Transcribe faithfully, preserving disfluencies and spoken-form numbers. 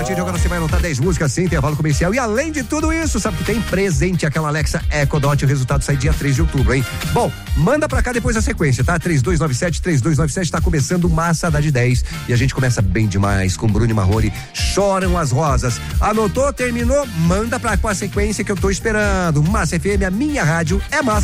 partir de agora você vai anotar dez músicas sem intervalo comercial. E além de tudo isso, sabe que tem presente aquela Alexa Echo Dot. O resultado sai dia três de outubro, hein? Bom, manda pra cá depois a sequência, tá? três dois nove sete, três dois nove sete, tá começando Massa da de dez. E a gente começa bem demais com Bruno e Marrone. Choram as rosas. Anotou, terminou? Manda pra cá a sequência que eu tô esperando. Massa F M, a minha rádio é massa.